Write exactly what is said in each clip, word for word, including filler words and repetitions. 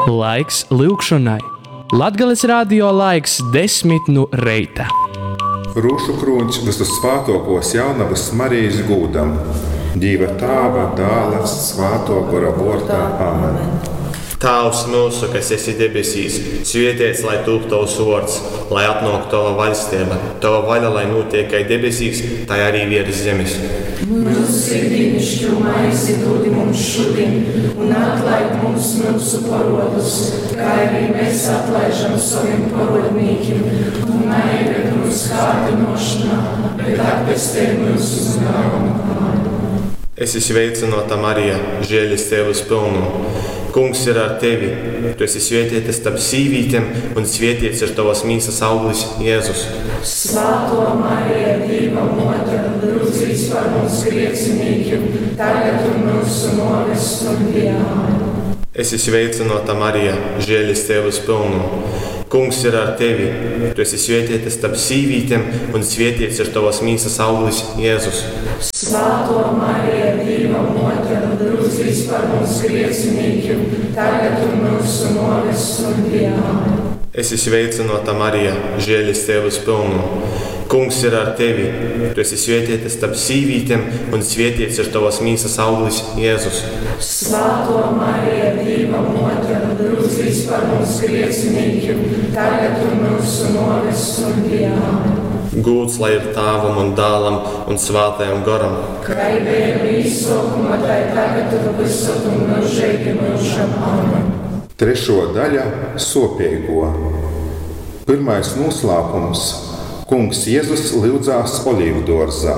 Laiks lūgšanai. Latgales radio laiks desmit no reita. Rūšu krūņš visus svātokos jaunavas Marijas gūdam. Dieva Tēva, Dēla, Svēto gara vārdā. Āmen. Tēvs mūsu, kas esi debesīs, svētīts lai top tavs vārds, lai atnāk tava valstība, tava vaļa, lai notiek kā debesīs, tā arī virs zemes. Mūsu ikdienišķo maizi dod mums šodien, un atlaid mums mūsu parodus, kā arī mēs atlaižam saviem parodnīkiem, un neieved mūs kārdinošanā, bet atpestī mūsu uz ļaunumu. Esi sveicināta Marija, žēlastības pilna. Kungs ir ar tevi, tu esi svētīta starp sīvītēm, un svētīts ir tavas mīsas auglis, Jēzus. Svētā Marija, Dieva mote, lūdz par mums griecinīkiem, tagad un mūsu nāves stundā. Esi sveicināta Marija, žēlastības pilna. Kungs ir ar tevi, tu esi svētīta starp sīvītēm, un svētīts ir tavas mīsas auglis, Jēzus. Svētā Marija, Dieva mote, lūdz par mums griecinīkiem, tagad un mūsu nāves stundā. Esi sveicināta Marija, žēlastības pilna. Kungs ir ar tevi, tu esi svētīta starp sīvītēm, un svētīts ir tavas mīsas auglis, Jēzus. Svētā Marija, Dieva mote, lūdz par mums griecinīkiem, tagad un mūsu nāves stundā. Gūts lai ir Tēvam un Dēlam un Svētajam garam. Kā bija īsākumā, tā tagad un visur un mūžīgi mūžam. Āmen. Trešo daļa – sopeigo. Pirmais noslēpums – Kungs Jēzus lūdzās olīvu dārzā.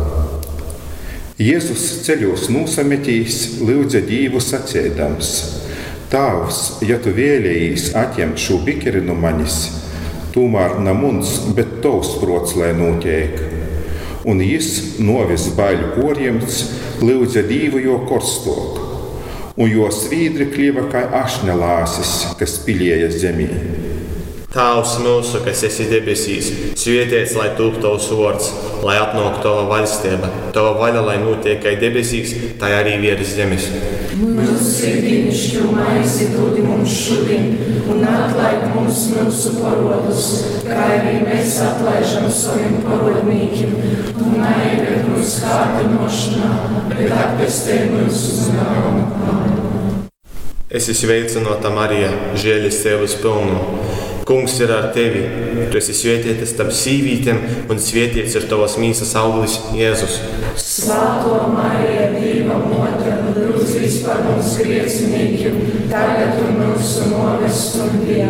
Jēzus ceļos nosametīs, lūdza Dievu sacēdams: Tēvs, ja tu vēlējīs atņemt šo bikeri no manis, tomēr ne mums, bet tavs prots, lai notiek. Un jis, novis baiļu korjemts, lūdza Dievu jo korstok, un jo svīdri klieva kā ašņa lāsis, kas pilēja zemī. Tēvs mūsu, kas esi debesīs, svētīts lai top tavs vārds, lai atnāk tava valstība, tava vaļa, lai notiek kā debesīs, tā arī virs zemes. Mūsu ikdienišķo maizi dod mums šodien, un atlaid mums mūsu parodus, kā arī mēs atlaižam saviem parodnīkiem, un neieved mūs kārdinošanā, bet atpestī mūs uz ļaunumu. Esi sveicināta Marija, žēlastības pilna. Kungs ir ar tevi, tu esi svētīta starp sīvītēm, un svētīts ir tavas mīsas auglis, Jēzus. Svētā Marija, Dieva mote, lūdz par mums griecinīkiem, tagad un mūsu nāves stundā.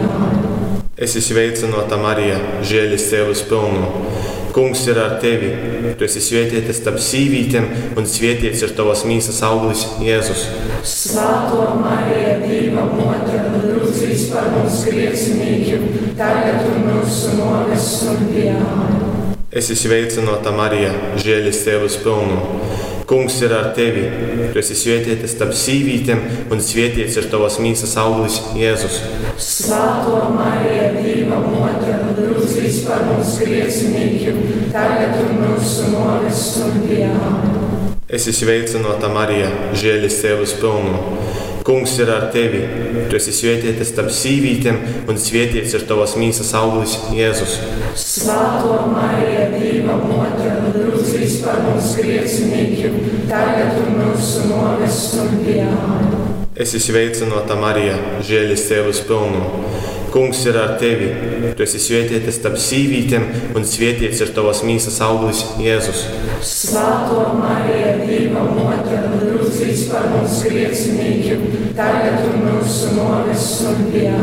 Esi sveicināta Marija, žēlastības pilna. Kungs ir ar tevi, tu esi svētīta starp sīvītēm, un svētīts ir tavas mīsas auglis, Jēzus. Svētā Marija, Dieva mote, lūdz par mums griecinīkiem, tagad un mūsu nāves stundā. Esi sveicināta Marija, žēlastības pilna. Kungs ir ar tevi, tu esi svētīta starp sīvītēm, un svētīts ir tavas mīsas auglis, Jēzus. Svētā Marija, Dieva mote, lūdz par mums griecinīkiem, tagad un mūsu nāves stundā. Esi sveicināta Marija, žēlastības pilna. Kungs ir ar tevi, tu esi svētīta starp sīvītēm, un svētīts ir tavas mīsas auglis, Jēzus. Svētā Marija, Dieva mote, lūdz par mums griecinīkiem, tagad un mūsu nāves stundā. Esi sveicināta Marija, žēlastības pilna. Kungs ir ar tevi, tu esi svētīta starp sīvītēm, un svētīts ir tavas mīsas auglis, Jēzus. Svētā Marija, Dieva mote, lūdz par mums griecinīkiem, tagad un mūsu nāves stundā.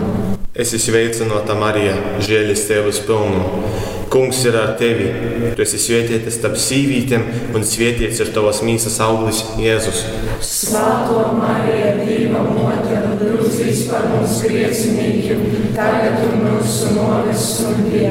Esi sveicināta Marija, žēlastības pilna. Kungs ir ar tevi, tu esi svētīta starp sīvītēm, un svētīts ir tavas mīsas auglis, Jēzus. Svētā Marija, Dieva mote, lūdz par mums griecinīkiem, tagad un mūsu nāves stundā.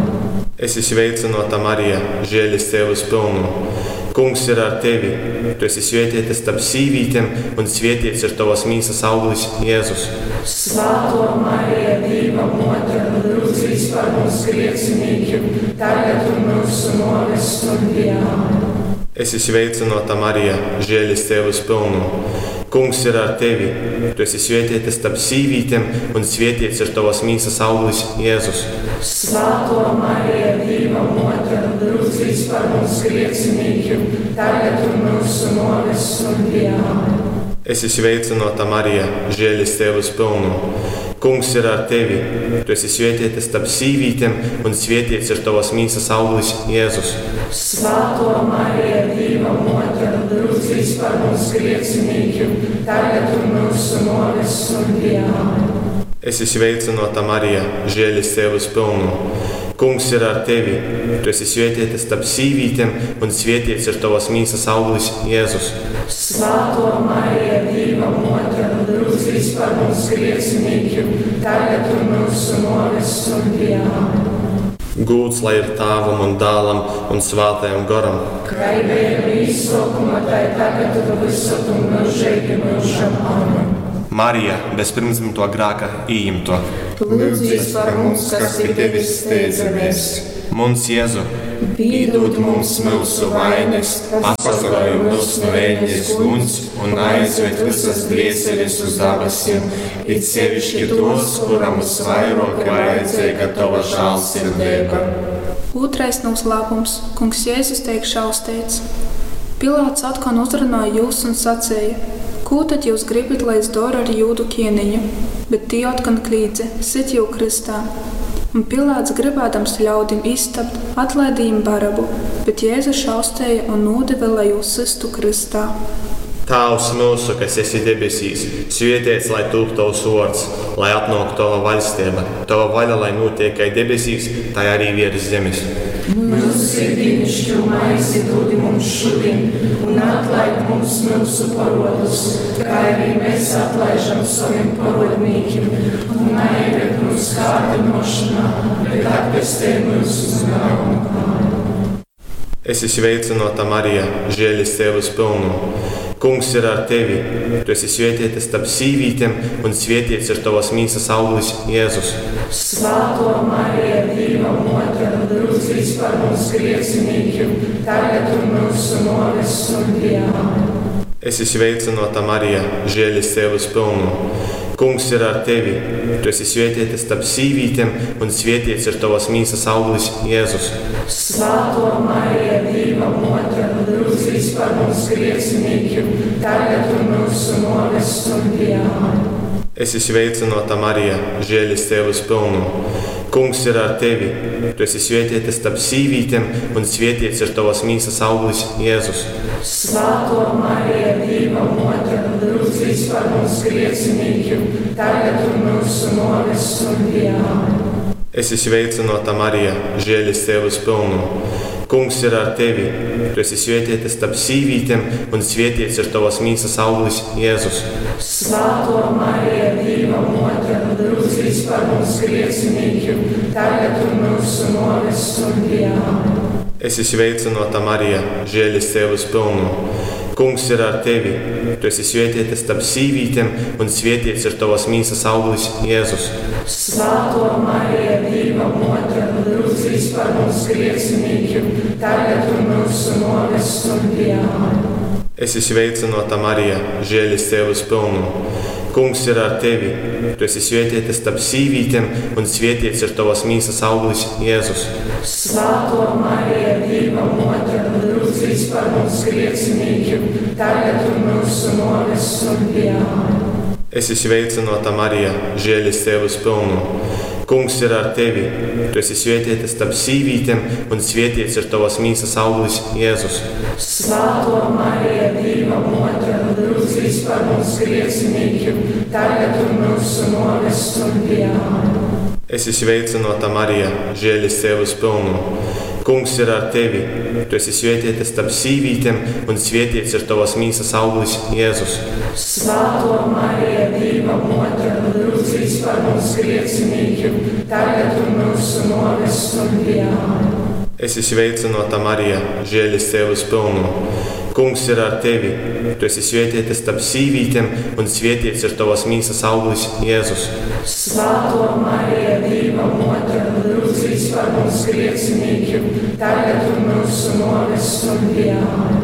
Esi sveicināta Marija, žēlastības pilna. Kungs ir ar tevi, tu esi svētīta starp sīvītēm, un svētīts ir tavas mīsas auglis, Jēzus. Svētā Marija, Dieva mote, lūdz par mums griecinīkiem, tagad un mūsu nāves stundā. Esi sveicināta, Marija, žēlastības pilna. Kungs ir ar tevi. Tu esi svētīta starp sīvītēm, un svētīts ir tavas mīsas auglis, Jēzus. Svētā Marija, Dieva mote, lūdz par mums grēciniekiem, tagad un mūsu nāves stundā. Esi sveicināta, Marija, žēlastības pilna. Kungs ir ar tevi. Tu esi svētīta starp sīvītēm, un svētīts ir tavas mīsas auglis, Jēzus. Svētā Marija, Dieva mote, lūdz par mums grēciniekiem, tagad un mūsu nāves stundā. Esi sveicināta, Marija, žēlastības pilna. Kungs ir ar tevi. Tu esi svētīta starp sīvītēm, un svētīts ir tavas mīsas auglis, Jēzus. Svētā Marija, Dieva mote, lūdz par mums grēciniekiem, tagad un mūsu nāves stundā. Gūts lai ir Tēvam un Dēlam un Svētajam garam. Kā bija izsākumā, tā tagad un visur un mūžīgi mūžam. Amen. Marija, bez pirmsdzimto grēka ījimto. Lūdz par mums, kas pie tevis steidzamies. Mums, Jēzu, Piedod mums mūsu vainas, pasargāj mūs no ēņas guns un aizved visas dvēseles uz debesīm, it sevišķi tos, kuram visvairāk vajadzīga tava žēlsirdība. Otrais noslēpums. Kungs Jēzus tiek šaustīts. Pilāts atkal uzrunāja jūs un sacīja: Ko tad jūs gribat, lai es daru ar jūdu ķēniņu? Bet tie atkal klīdza: Sit jau kristā. Un Pilāts, gribēdams ļaudim iztapt, atlaidīja Barabu, bet Jēzus šaustīja un nodeva, lai jūs sistu kristā. Tēvs mūsu, kas esi debesīs, svētīts lai top tavs vārds, lai atnāk tava valstība, tava vaļa, lai notiek kā debesīs, tā arī virs zemes. Mūsu ikdienišķo maizi dod mums šodien, un atlaid mums mūsu parodus, kā arī mēs atlaižam saviem parodnīkiem, un neieved mūs kārdinošanā, bet atpestī mūsu ļaunumā. Esi sveicināta, Marija, žēlastības pilna. Kungs ir ar tevi. Tu esi svētīta starp sīvītēm, un svētīts ir tavas mīsas auglis, Jēzus. Svētā Marija, Dieva mote, lūdz par mums grēciniekiem, tagad un mūsu nāves stundā. Esi sveicināta, Marija, žēlastības pilna. Kungs ir ar tevi. Tu esi svētīta starp sīvītēm, un svētīts ir tavas mīsas auglis, Jēzus. Svētā Marija, Dieva mote, lūdz par mums grēciniekiem, tagad un mūsu nāves stundā. Esi sveicināta, Marija, žēlastības pilna. Kungs ir ar tevi. Tu esi svētīta starp sīvītēm, un svētīts ir tavas mīsas auglis, Jēzus. Svētā Marija, Dieva mote, lūdz par mums grēciniekiem, tagad un mūsu nāves stundā. Esi sveicināta, Marija, žēlastības pilna. Kungs ir ar tevi. Tu esi svētīta starp sīvītēm, un svētīts ir tavas mīsas auglis, Jēzus. Svētā Marija, Dieva mote, lūdz par mums grēciniekiem, tagad un mūsu nāves stundā. Esi sveicināta, Marija, žēlastības pilna. Kungs ir ar tevi. Tu esi svētīta starp sīvītēm, un svētīts ir tavas mīsas auglis, Jēzus. Svētā Marija, Dieva mote, lūdz par mums grēciniekiem, tagad un mūsu nāves stundā. Esi sveicināta, Marija, žēlastības pilna. Kungs ir ar tevi. Tu esi svētīta starp sīvītēm, un svētīts ir tavas mīsas auglis, Jēzus. Svētā Marija, Dieva mote, lūdz par mums grēciniekiem, tagad un mūsu nāves stundā. Esi sveicināta, Marija, žēlastības pilna. Kungs ir ar tevi. Tu esi svētīta starp sīvītēm, un svētīts ir tavas mīsas auglis, Jēzus. Svētā Marija, Dieva mote, lūdz par mums grēciniekiem, tagad un mūsu nāves stundā. Esi sveicināta, Marija, žēlastības pilna. Kungs ir ar tevi. Tu esi svētīta starp sīvītēm, un svētīts ir tavas mīsas auglis, Jēzus. Svētā Marija, Dieva mote, lūdz par mums grēciniekiem, tagad un mūsu nāves stundā. Esi sveicināta, Marija, žēlastības pilna. Kungs ir ar tevi. Tu esi svētīta starp sīvītēm, un svētīts ir tavas mīsas auglis, Jēzus. Svētā Marija, Dieva mote, lūdz par mums grēciniekiem, tagad un mūsu nāves stundā.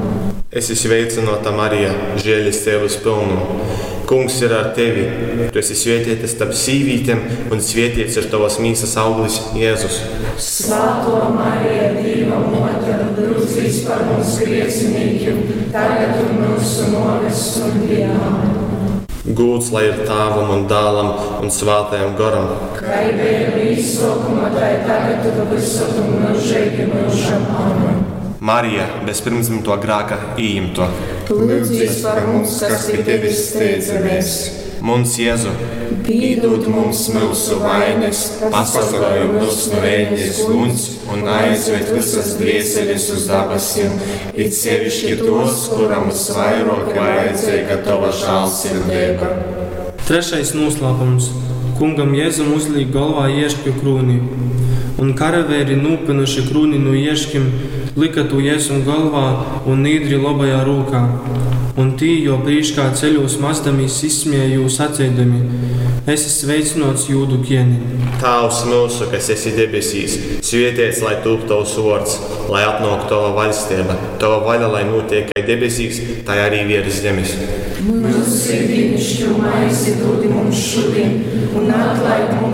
Esi sveicināta, Marija, žēlastības pilna. Kungs ir ar tevi. Tu esi svētīta starp sīvītēm, un svētīts ir tavas mīsas auglis, Jēzus. Svētā Marija, Dieva mote, lūdz par mums grēciniekiem, tagad un mūsu nāves stundā. Gūts lai ir Tēvam un Dēlam un Svētajam garam. Kā bija līdzsākumā, tā tagad un visur un mūžīgi mūžam. Amen. Marija, bez pirmsdzimto grēka ījimto. Lūdz par mums, kas pie tevis steidzamies. Mums, Jēzu, Piedod mums mūsu vainas, pasargāj mūs no ēņas guns un aizved visas dvieseles uz debesīm, it sevišķi tos, kuram visvairāk vajadzīga tava žēlsirdība. Trešais noslēpums. Kungam Jēzum uzliek galvā ieškju krūni, un karavēri nūpinuši krūni no ieškim, lika to Jēzum galvā un nīdri labajā rūkā. Un tī jau prīškā ceļos mazdamīs izsmēju sacēdami: Esi sveicināts jūdu kieni. Tēvs mūsu, kas esi debesīs, svētīts lai top tavs vārds, lai atnāk tava valstība, tava vaļa, lai notiek kā debesīs, tā arī virs zemes. Mūsu ikdienišķo maizi dod mums šodien, un atlaid mums